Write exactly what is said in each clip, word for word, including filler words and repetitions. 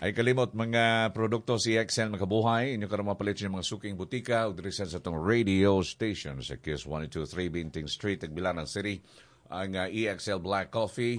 Ay kalimot mga produkto si E X L makabuhay. Inyo ka mapalit yung mga suking butika o dirisan sa itong radio station sa Kiss one two three Binting Street, Tagbilaran City. Ang uh, E X L Black Coffee,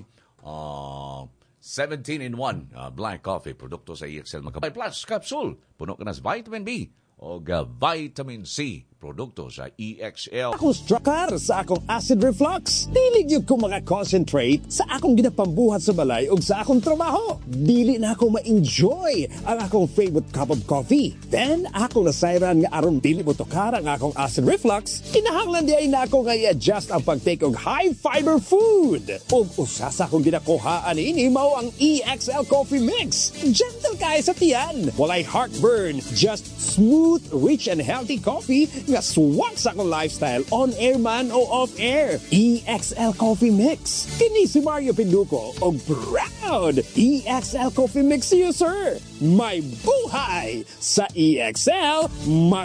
uh, seventeen in one uh, Black Coffee. Produkto sa E X L makabuhay. Plus capsule, puno ka na sa vitamin B o uh, vitamin C. Produkto sa E X L. Ako strucker sa akong acid reflux. Dili gyud ko maka-concentrate sa akong ginapambuhat sa balay o sa akong trabaho. Dili na ako ma-enjoy ang akong favorite cup of coffee. Then, ako nasayran nga aron dili mo tukar ang akong acid reflux. Kinahanglan di ay na ako nga i-adjust ang pagtake og high-fiber food. O usa sa akong ginakuhaan ini mao ang E X L Coffee Mix. Gentle kay sa tiyan. Walay heartburn. Just smooth, rich, and healthy coffee nga swak sa akong lifestyle, on-air man o off-air. E X L Coffee Mix. Kini si Mario Pinduco o proud E X L Coffee Mix user. May buhay sa E X L,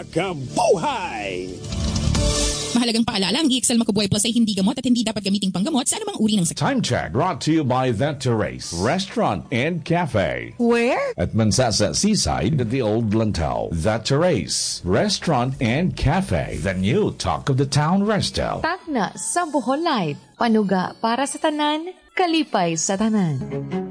makabuhay! Mahalagang paalala, ang E X L Makabuhay Plus ay hindi gamot at hindi dapat gamiting panggamot sa anumang uri ng sakit. Time check brought to you by The Terrace Restaurant and Cafe. Where? At Mansasa Seaside at the Old Lantau. The Terrace Restaurant and Cafe. The new talk of the town resto. Tagna sa Bohol Life. Panuga para sa tanan, kalipay sa tanan.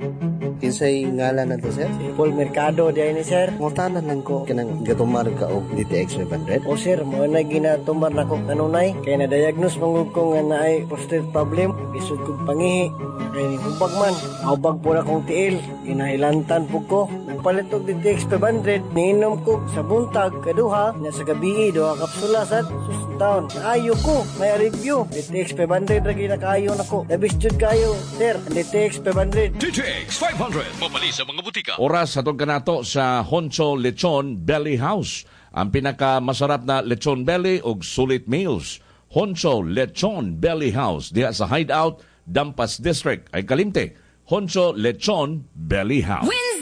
Kinsay ngalan na to, sir? Paul Mercado, di ni sir. Mutanan lang ko kanang gatumar ka o D T X five hundred. O sir, mo na ginatumar na ko kanunay. Kaya na-diagnose mangug ko nga na ay prostate problem. Bisod kong pangihi. Kaya ni hubag man. Hubag po na kong tiil. Ginahilantan po ko. Nagpalit og D T X five hundred. Niinom ko sa buntag, kaduha. Na sa gabi, duha kapsula sa susuntaon. Naayo ko. May review. D T X five hundred lagi na kaayo na ko. Nabistud kayo, sir. D T X five hundred. D T X five hundred. Mabali sa mga butika. Oras atong kanato sa Honcho Lechon Belly House. Ang pinakamasarap na lechon belly ug sulit meals. Honcho Lechon Belly House diha sa Hideout, Dampas District ay Kalimte. Honcho Lechon Belly House. Wednesday!